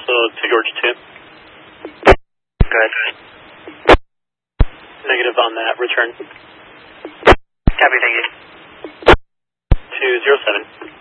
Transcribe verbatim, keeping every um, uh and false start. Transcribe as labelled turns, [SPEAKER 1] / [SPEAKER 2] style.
[SPEAKER 1] also to George two.
[SPEAKER 2] Good.
[SPEAKER 1] Negative on that, return.
[SPEAKER 2] Copy, thank you.
[SPEAKER 1] two zero seven.